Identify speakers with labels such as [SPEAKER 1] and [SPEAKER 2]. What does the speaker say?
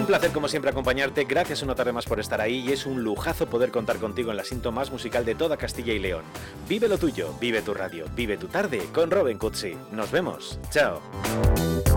[SPEAKER 1] Un placer como siempre acompañarte, gracias una tarde más por estar ahí y es un lujazo poder contar contigo en la cinta más musical de toda Castilla y León. Vive lo tuyo, vive tu radio, vive tu tarde con Robin Cutsi. Nos vemos, chao.